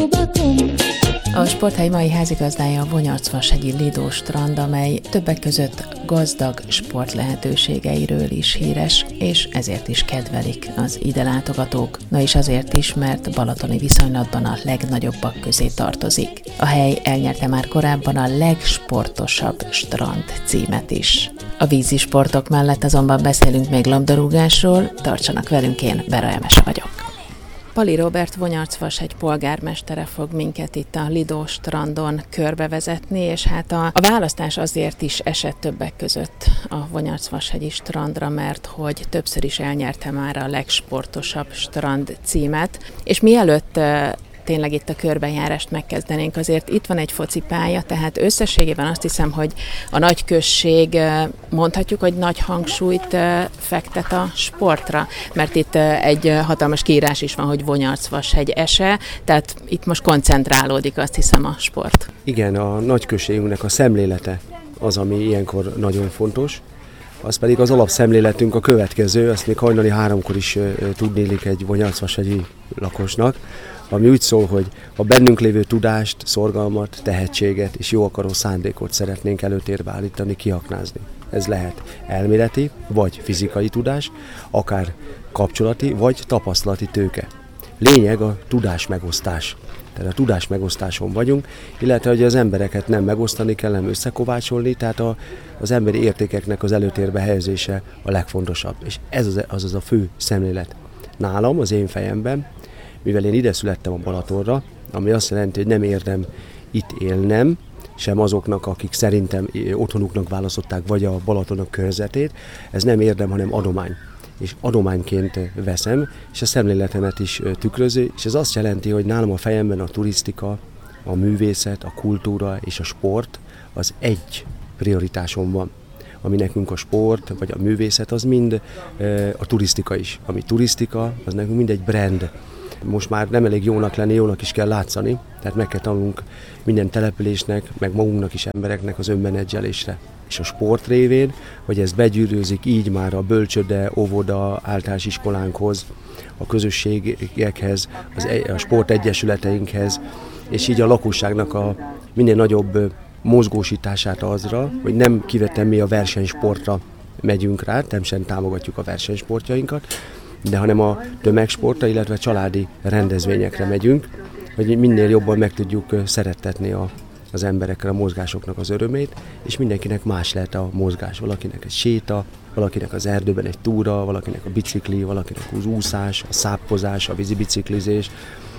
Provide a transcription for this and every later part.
A sporthely mai házigazdája a Vonyarcvashegyi Lido strand, amely többek között gazdag sportlehetőségeiről is híres, és ezért is kedvelik az ide látogatók. Na és azért is, mert balatoni viszonylatban a legnagyobbak közé tartozik. A hely elnyerte már korábban a legsportosabb strand címet is. A vízi sportok mellett azonban beszélünk még labdarúgásról, tartsanak velünk, én Bera Emese vagyok. Pali Róbert Vonyarcvasegy polgármestere fog minket itt a Lido strandon körbevezetni, és hát a választás azért is esett többek között a Vonyarcvashegyi strandra, mert hogy többször is elnyerte már a legsportosabb strand címet, és mielőtt tényleg itt a körbenjárást megkezdenénk, azért itt van egy focipálya, tehát összességében azt hiszem, hogy a nagyközség, mondhatjuk, hogy nagy hangsúlyt fektet a sportra, mert itt egy hatalmas kiírás is van, hogy Vonyarcvashegy ese, tehát itt most koncentrálódik, azt hiszem, a sport. Igen, a nagyközségünknek a szemlélete az, ami ilyenkor nagyon fontos. Az pedig az alapszemléletünk a következő, azt még hajnali 3-kor is tudnélik egy vonyarcvashegyi lakosnak, ami úgy szól, hogy a bennünk lévő tudást, szorgalmat, tehetséget és jó akaró szándékot szeretnénk előtérbe állítani, kiaknázni. Ez lehet elméleti, vagy fizikai tudás, akár kapcsolati, vagy tapasztalati tőke. Lényeg a tudásmegosztás. Tehát a tudásmegosztáson vagyunk, illetve hogy az embereket nem megosztani kell, nem összekovácsolni, tehát az emberi értékeknek az előtérbe helyezése a legfontosabb. És ez az a fő szemlélet nálam, az én fejemben, mivel én ide születtem a Balatonra, ami azt jelenti, hogy nem érdem itt élnem, sem azoknak, akik szerintem otthonuknak választották, vagy a Balatonok körzetét, ez nem érdem, hanem adomány. És adományként veszem, és a szemléletemet is tükrözi, és ez azt jelenti, hogy nálam a fejemben a turisztika, a művészet, a kultúra és a sport az egy prioritásom van. Ami nekünk a sport, vagy a művészet, az mind a turisztika is. Ami turisztika, az nekünk mind egy brand. Most már nem elég jónak lenni, jónak is kell látszani, tehát meg kell tanulnunk minden településnek, meg magunknak is embereknek az önmenedzselésre. És a sport révén, hogy ez begyűrűzik így már a bölcsőde, óvoda, általános iskolánkhoz, a közösségekhez, a sportegyesületeinkhez, és így a lakosságnak a minél nagyobb mozgósítását azra, hogy nem kivetem mi a versenysportra megyünk rá, nem sem támogatjuk a versenysportjainkat, de hanem a tömegsportra, illetve családi rendezvényekre megyünk, hogy minél jobban meg tudjuk szerettetni az emberekre, a mozgásoknak az örömét, és mindenkinek más lehet a mozgás. Valakinek egy séta, valakinek az erdőben egy túra, valakinek a bicikli, valakinek az úszás, a száppozás, a vízibiciklizés.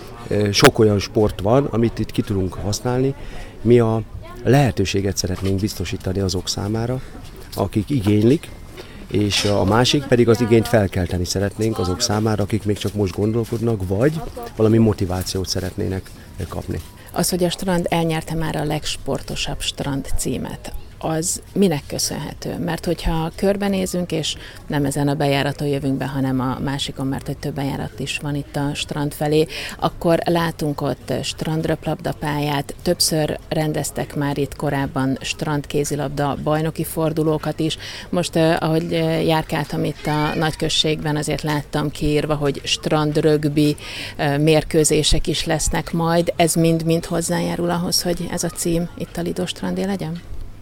Sok olyan sport van, amit itt ki tudunk használni. Mi a lehetőséget szeretnénk biztosítani azok számára, akik igénylik, és a másik pedig az igényt felkelteni szeretnénk azok számára, akik még csak most gondolkodnak, vagy valami motivációt szeretnének kapni. Az, hogy a strand elnyerte már a legsportosabb strand címet, az minek köszönhető? Mert hogyha körbenézünk, és nem ezen a bejáraton jövünk be, hanem a másikon, mert hogy több bejárat is van itt a strand felé, akkor látunk ott strandröplabdapályát, többször rendeztek már itt korábban strandkézilabda bajnoki fordulókat is. Most, ahogy járkáltam itt a nagyközségben, azért láttam kiírva, hogy strandrögbi mérkőzések is lesznek majd. Ez mind-mind hozzájárul ahhoz, hogy ez a cím itt a Lido strandé legyen?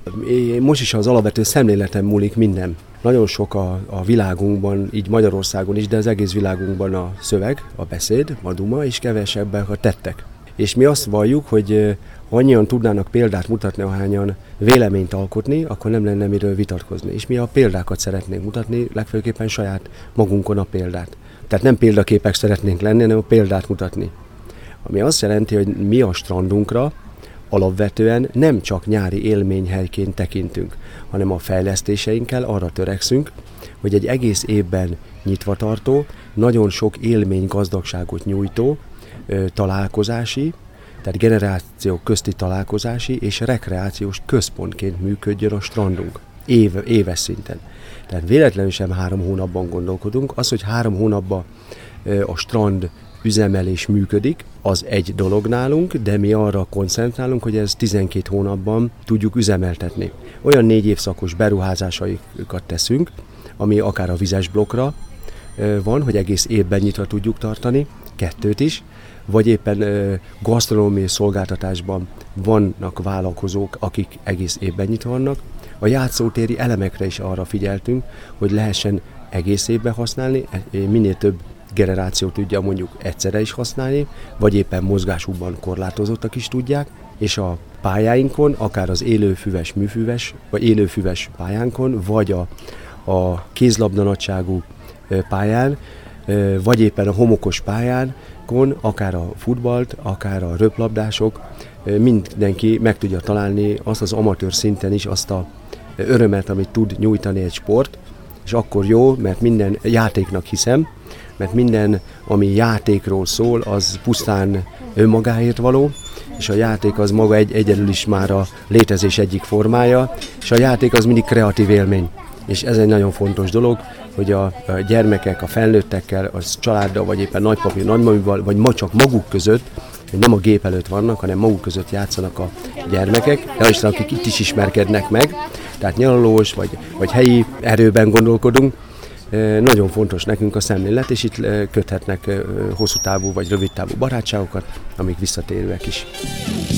Most is az alapvető szemléletem múlik minden. Nagyon sok a világunkban, így Magyarországon is, de az egész világunkban a szöveg, a beszéd, a duma, és kevesebbek a tettek. És mi azt valljuk, hogy ha annyian tudnának példát mutatni, ahányan véleményt alkotni, akkor nem lenne miről vitatkozni. És mi a példákat szeretnénk mutatni, legfőképpen saját magunkon a példát. Tehát nem példaképek szeretnénk lenni, hanem a példát mutatni. Ami azt jelenti, hogy mi a strandunkra alapvetően nem csak nyári élményhelyként tekintünk, hanem a fejlesztéseinkkel arra törekszünk, hogy egy egész évben nyitva tartó, nagyon sok élménygazdagságot nyújtó találkozási, tehát generációk közti találkozási és rekreációs központként működjön a strandunk éves szinten. Tehát véletlenül sem 3 hónapban gondolkodunk. Az, hogy 3 hónapban a strand üzemelés működik, az egy dolog nálunk, de mi arra koncentrálunk, hogy ez 12 hónapban tudjuk üzemeltetni. Olyan 4 évszakos beruházásaikat teszünk, ami akár a vizes blokkra van, hogy egész évben nyitva tudjuk tartani, 2 is, vagy éppen gasztronómiai szolgáltatásban vannak vállalkozók, akik egész évben nyitva vannak. A játszótéri elemekre is arra figyeltünk, hogy lehessen egész évben használni, minél több generáció tudja mondjuk egyszerre is használni, vagy éppen mozgásukban korlátozottak is tudják, és a pályáinkon, akár az élőfüves, műfüves, vagy élőfüves pályánkon, vagy a kézlabda nagyságú pályán, vagy éppen a homokos pályánkon, akár a futballt, akár a röplabdások, mindenki meg tudja találni azt az amatőr szinten is azt a örömet, amit tud nyújtani egy sport, és akkor jó, mert minden játéknak hiszem, mert minden, ami játékról szól, az pusztán önmagáért való, és a játék az maga egyedül is már a létezés egyik formája, és a játék az mindig kreatív élmény. És ez egy nagyon fontos dolog, hogy a gyermekek, a felnőttekkel, a családdal, vagy éppen nagypapi, nagymamival, vagy csak maguk között, hogy nem a gép előtt vannak, hanem maguk között játszanak a gyermekek, akik itt is ismerkednek meg, tehát nyaralós, vagy helyi erőben gondolkodunk. Nagyon fontos nekünk a szemlélet, és itt köthetnek hosszú távú vagy rövid távú barátságokat, amik visszatérőek is.